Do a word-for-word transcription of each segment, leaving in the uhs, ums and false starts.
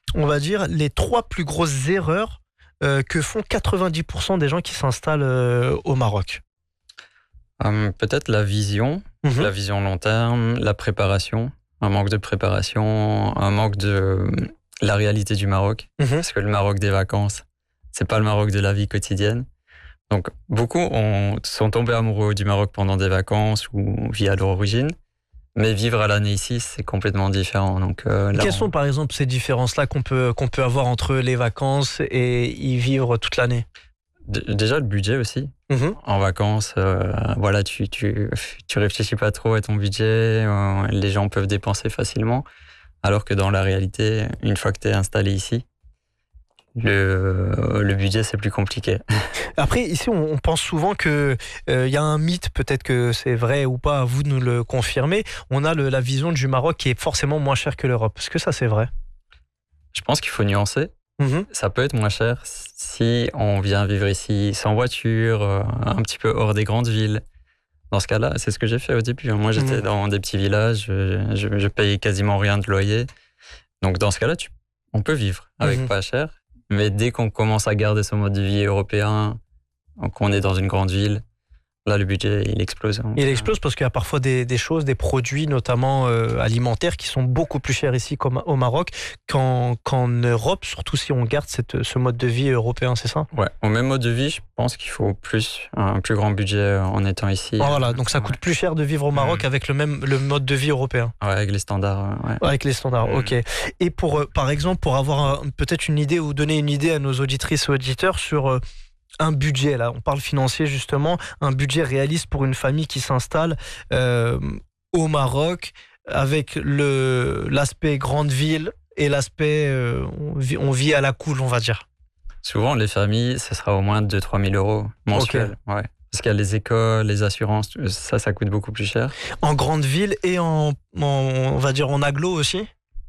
on va dire, les trois plus grosses erreurs euh, que font quatre-vingt-dix pour cent des gens qui s'installent euh, au Maroc? Hum, peut-être la vision, Mhm. la vision long terme, la préparation, un manque de préparation, un manque de la réalité du Maroc. Mhm. Parce que le Maroc des vacances, c'est pas le Maroc de la vie quotidienne. Donc, beaucoup ont, sont tombés amoureux du Maroc pendant des vacances ou via leur origine. Mais vivre à l'année ici, c'est complètement différent. Donc, euh, là, Quelles on- sont par exemple ces différences-là qu'on peut, qu'on peut avoir entre les vacances et y vivre toute l'année? D- déjà le budget aussi. Mhm. En vacances, euh, voilà, tu, tu, tu réfléchis pas trop à ton budget. euh, les gens peuvent dépenser facilement. Alors que dans la réalité, une fois que tu es installé ici, le, le budget, c'est plus compliqué. Après, ici, on, on pense souvent qu'il euh, y a un mythe, peut-être que c'est vrai ou pas, à vous de nous le confirmer. On a le- la vision du Maroc qui est forcément moins cher que l'Europe. Est-ce que ça, c'est vrai? Je pense qu'il faut nuancer. Mhm. Ça peut être moins cher si on vient vivre ici sans voiture, euh, un petit peu hors des grandes villes. Dans ce cas-là, c'est ce que j'ai fait au début. Moi, j'étais Mhm. dans des petits villages, je, je, je payais quasiment rien de loyer. Donc, dans ce cas-là, tu, on peut vivre avec Mhm. pas cher. Mais dès qu'on commence à garder ce mode de vie européen, qu'on est dans une grande ville, là, le budget, il explose. Donc, Il euh, explose parce qu'il y a parfois des, des choses, des produits, notamment euh, alimentaires, qui sont beaucoup plus chers ici qu'au au Maroc qu'en qu'en Europe, surtout si on garde cette, ce mode de vie européen, c'est ça? ouais, au même mode de vie, je pense qu'il faut plus, un plus grand budget en étant ici. Voilà, donc ça Ouais. coûte plus cher de vivre au Maroc Mhm. avec le même le mode de vie européen. Ouais, avec les standards. Ouais. Avec les standards, Mm. ok. Et pour, euh, par exemple, pour avoir un- peut-être une idée ou donner une idée à nos auditrices et auditeurs sur euh, un budget, là, on parle financier justement, un budget réaliste pour une famille qui s'installe euh, au Maroc avec le l'aspect grande ville et l'aspect euh, on, vit, on vit à la cool, on va dire. Souvent, les familles, ce sera au moins deux à trois mille euros mensuels. Ouais. Parce qu'il y a les écoles, les assurances, ça, ça coûte beaucoup plus cher. En grande ville et en, en on va dire en agglo aussi.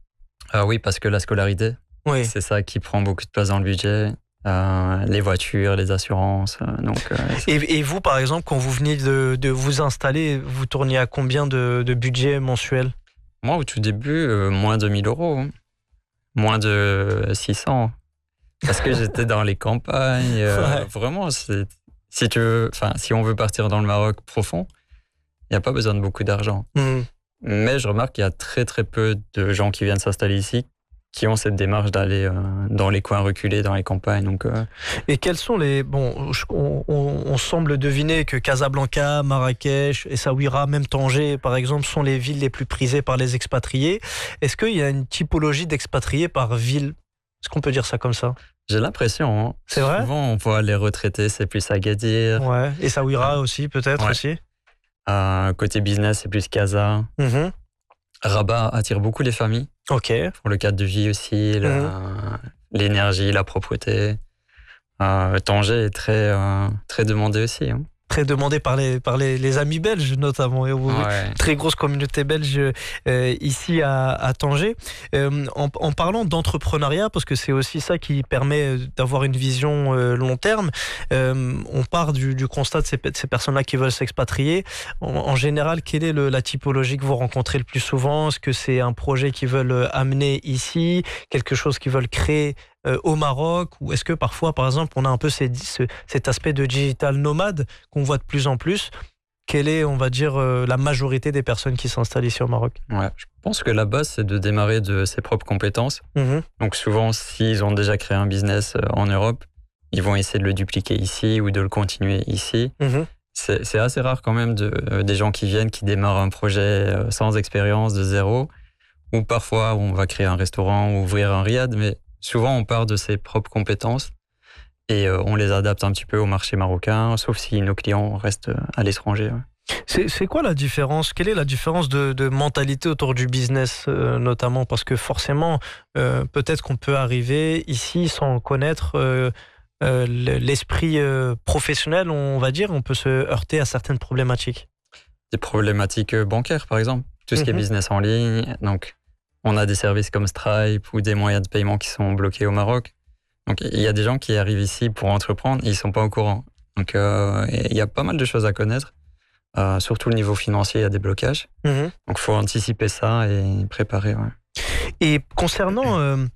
Ah oui, parce que la scolarité, Oui. c'est ça qui prend beaucoup de place dans le budget. Euh, les voitures, les assurances. euh, donc, euh, c'est- Et, et vous, par exemple, quand vous veniez de, de vous installer, vous tourniez à combien de, de budget mensuel? Moi, au tout début, euh, moins de mille euros. hein. Moins de six cents. Parce que j'étais dans les campagnes. euh, Ouais. Vraiment, c'est- si, tu veux, enfin, si on veut partir dans le Maroc profond, il n'y a pas besoin de beaucoup d'argent. Mhm. Mais je remarque qu'il y a très très peu de gens qui viennent s'installer ici qui ont cette démarche d'aller euh, dans les coins reculés, dans les campagnes. Donc, euh, Et quels sont les... Bon, je- on, on- on semble deviner que Casablanca, Marrakech, Essaouira, même Tanger, par exemple, sont les villes les plus prisées par les expatriés. Est-ce qu'il y a une typologie d'expatriés par ville? Est-ce qu'on peut dire ça comme ça? j'ai l'impression, hein, C'est vrai? souvent on voit les retraités, c'est plus Agadir. Ouais. Essaouira aussi, peut-être Ouais. aussi. Euh, côté business, c'est plus Casa. Mhm. Rabat attire beaucoup les familles Ok. pour le cadre de vie aussi, la- l'énergie, la propreté. Euh, Tanger est très, euh, très demandé aussi. hein. Très demandé par les, par les, les amis belges, notamment. Et oui, Ouais. très grosse communauté belge euh, ici à, à Tanger. Euh, en, en parlant d'entrepreneuriat, parce que c'est aussi ça qui permet d'avoir une vision euh, long terme, euh, on part du, du constat de ces, de ces personnes-là qui veulent s'expatrier. En, en général, quelle est le, la typologie que vous rencontrez le plus souvent? Est-ce que c'est un projet qu'ils veulent amener ici, quelque chose qu'ils veulent créer euh, au Maroc, ou est-ce que parfois, par exemple, on a un peu ces, ce, cet aspect de digital nomade qu'on voit de plus en plus? Quelle est, on va dire, euh, la majorité des personnes qui s'installent ici au Maroc? Ouais. Je pense que la base, c'est de démarrer de ses propres compétences. Mhm. Donc souvent, s'ils ont déjà créé un business euh, en Europe, ils vont essayer de le dupliquer ici ou de le continuer ici. Mhm. C'est c'est assez rare quand même de, euh, des gens qui viennent, qui démarrent un projet euh, sans expérience, de zéro. Ou parfois, on va créer un restaurant ou ouvrir un riad, mais souvent, on part de ses propres compétences et euh, on les adapte un petit peu au marché marocain, sauf si nos clients restent euh, à l'étranger. ouais. C'est c'est quoi la différence? Quelle est la différence de, de mentalité autour du business, euh, notamment? Parce que forcément, euh, peut-être qu'on peut arriver ici sans connaître euh, euh, l'esprit euh, professionnel, on va dire, on peut se heurter à certaines problématiques. Des problématiques euh, bancaires, par exemple, tout ce qui est Mhm. business en ligne. Donc, on a des services comme Stripe ou des moyens de paiement qui sont bloqués au Maroc. Donc, il y a des gens qui arrivent ici pour entreprendre, ils ne sont pas au courant. Donc, euh, il y a pas mal de choses à connaître. Euh, surtout au niveau financier, il y a des blocages. Mhm. Donc, il faut anticiper ça et préparer. Ouais. Et concernant euh,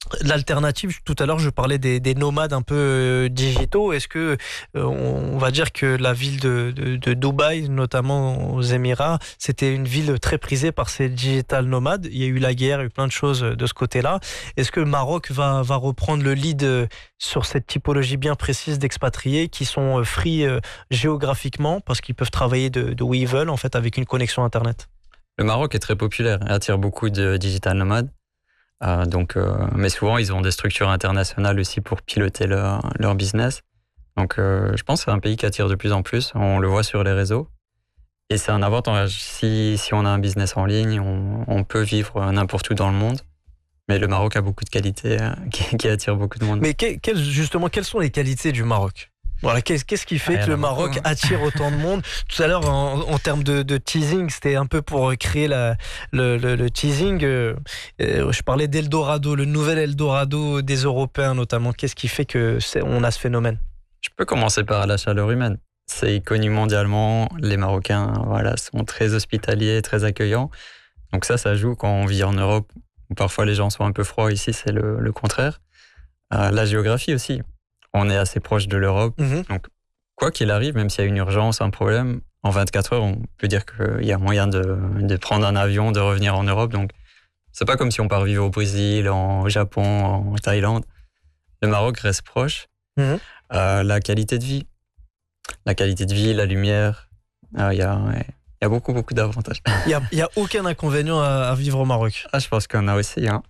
L'alternative, tout à l'heure, je parlais des, des nomades un peu euh, digitaux. Est-ce que euh, on va dire que la ville de, de, de Dubaï, notamment aux Émirats, c'était une ville très prisée par ces digital nomades? Il y a eu la guerre, il y a eu plein de choses de ce côté-là. Est-ce que le Maroc va, va reprendre le lead euh, sur cette typologie bien précise d'expatriés qui sont euh, free euh, géographiquement parce qu'ils peuvent travailler de, de où ils veulent, en fait, avec une connexion Internet? Le Maroc est très populaire et attire beaucoup de digital nomades. Euh, donc, euh, mais souvent, ils ont des structures internationales aussi pour piloter leur, leur business. Donc, euh, je pense que c'est un pays qui attire de plus en plus. On le voit sur les réseaux. Et c'est un avantage. Si, si on a un business en ligne, on, on peut vivre n'importe où dans le monde. Mais le Maroc a beaucoup de qualités euh, qui, qui attirent beaucoup de monde. Mais que, quel, justement, quelles sont les qualités du Maroc? Voilà, qu'est-ce, qu'est-ce qui fait ah, que le Maroc beaucoup, hein. attire autant de monde? Tout à l'heure, en, en termes de, de teasing, c'était un peu pour créer la, le, le, le teasing. Euh, je parlais d'Eldorado, le nouvel Eldorado des Européens notamment. Qu'est-ce qui fait que c'est, on a ce phénomène? Je peux commencer par la chaleur humaine. C'est connu mondialement. Les Marocains, voilà, sont très hospitaliers, très accueillants. Donc ça, ça joue quand on vit en Europe, où parfois les gens sont un peu froids. Ici, c'est le, le contraire. Euh, la géographie aussi. On est assez proche de l'Europe. Mmh. Donc, quoi qu'il arrive, même s'il y a une urgence, un problème, en vingt-quatre heures, on peut dire qu'il y a moyen de, de prendre un avion, de revenir en Europe. Donc, c'est pas comme si on part vivre au Brésil, en Japon, en Thaïlande. Le Maroc reste proche. Mmh. Euh, la qualité de vie. La qualité de vie, la lumière. Euh, il y a... Ouais. Il y a beaucoup, beaucoup d'avantages. Il n'y a, y a aucun inconvénient à, à vivre au Maroc. Ah, je pense qu'on a aussi. Hein.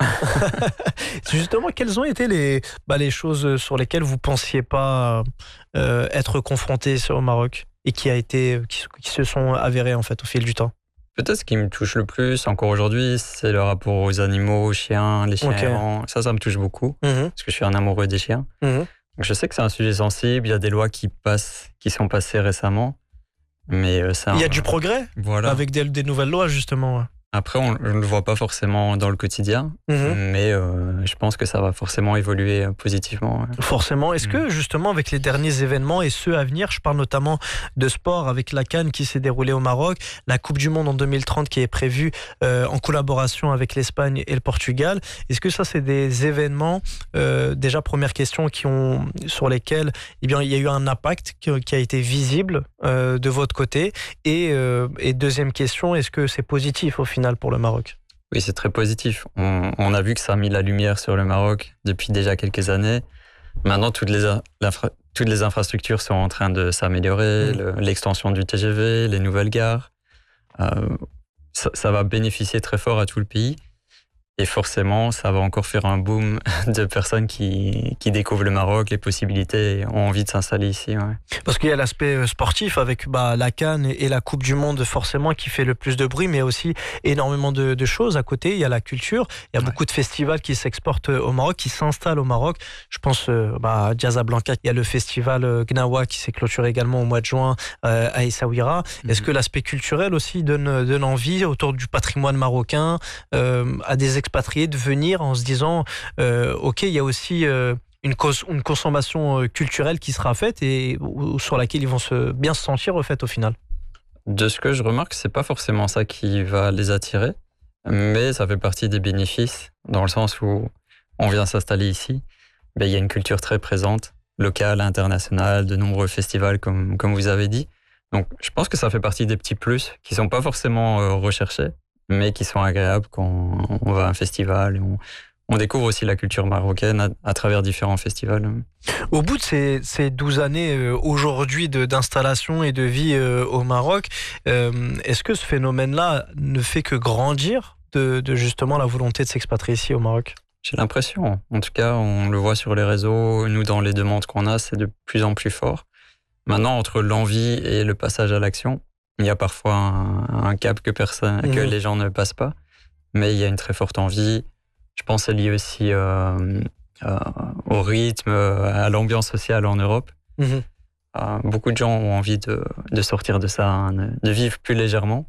Justement, quelles ont été les, bah, les choses sur lesquelles vous ne pensiez pas euh, être confrontés au Maroc et qui, a été, qui, qui se sont avérées en fait, au fil du temps? Peut-être ce qui me touche le plus encore aujourd'hui, c'est le rapport aux animaux, aux chiens, les chiens okay. errants. Ça, ça me touche beaucoup mmh. parce que je suis un amoureux des chiens. Mmh. Je sais que c'est un sujet sensible. Il y a des lois qui, passent, qui sont passées récemment. Mais euh, ça, il y a du progrès voilà. avec des, des nouvelles lois justement. Après, on ne le voit pas forcément dans le quotidien, mmh. mais euh, je pense que ça va forcément évoluer positivement. Ouais. Forcément. Est-ce mmh. que justement avec les derniers événements et ceux à venir, je parle notamment de sport avec la CAN qui s'est déroulée au Maroc, la Coupe du Monde en deux mille trente qui est prévue euh, en collaboration avec l'Espagne et le Portugal, est-ce que ça c'est des événements, euh, déjà première question, qui ont, sur lesquels eh bien, il y a eu un impact qui, qui a été visible euh, de votre côté et, euh, et deuxième question, est-ce que c'est positif au final pour le Maroc? Oui, c'est très positif. On, on a vu que ça a mis la lumière sur le Maroc depuis déjà quelques années. Maintenant, toutes les, toutes les infrastructures sont en train de s'améliorer, mmh. le, l'extension du T G V, les nouvelles gares. Euh, ça, ça va bénéficier très fort à tout le pays. Et forcément, ça va encore faire un boom de personnes qui, qui découvrent le Maroc, les possibilités, et ont envie de s'installer ici. Ouais. Parce qu'il y a l'aspect sportif avec bah, la CAN et la Coupe du Monde forcément qui fait le plus de bruit, mais aussi énormément de, de choses à côté. Il y a la culture, il y a ouais. beaucoup de festivals qui s'exportent au Maroc, qui s'installent au Maroc. Je pense bah, à Casablanca, il y a le festival Gnawa qui s'est clôturé également au mois de juin euh, à Essaouira. Mm-hmm. Est-ce que l'aspect culturel aussi donne, donne envie autour du patrimoine marocain euh, à des expatriés de venir en se disant euh, ok, il y a aussi euh, une, cons- une consommation culturelle qui sera faite et ou, sur laquelle ils vont se, bien se sentir au fait au final? De ce que je remarque, c'est pas forcément ça qui va les attirer, mais ça fait partie des bénéfices dans le sens où on vient s'installer ici, ben, il y a une culture très présente, locale, internationale, de nombreux festivals comme, comme vous avez dit. Donc je pense que ça fait partie des petits plus qui sont pas forcément euh, recherchés, mais qui sont agréables quand on va à un festival. Et on, on découvre aussi la culture marocaine à, à travers différents festivals. Au bout de ces, ces douze années euh, aujourd'hui de, d'installation et de vie euh, au Maroc, euh, est-ce que ce phénomène-là ne fait que grandir de, de justement la volonté de s'expatrier ici au Maroc? J'ai l'impression. En tout cas, on le voit sur les réseaux. Nous, dans les demandes qu'on a, c'est de plus en plus fort. Maintenant, entre l'envie et le passage à l'action, il y a parfois un, un cap que, personne, mmh. que les gens ne passent pas, mais il y a une très forte envie. Je pense que c'est lié aussi euh, euh, au rythme, à l'ambiance sociale en Europe. Mmh. Euh, beaucoup de gens ont envie de, de sortir de ça, hein, de vivre plus légèrement.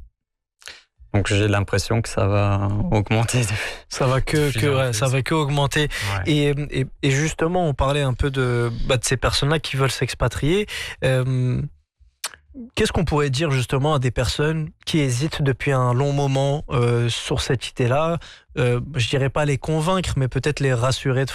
Donc j'ai l'impression que ça va augmenter. De, ça va que, que ouais, ça va que augmenter. Ouais. Et, et, et justement, on parlait un peu de, bah, de ces personnes-là qui veulent s'expatrier. Euh, qu'est-ce qu'on pourrait dire justement à des personnes qui hésitent depuis un long moment euh, sur cette idée-là? euh, Je dirais pas les convaincre, mais peut-être les rassurer de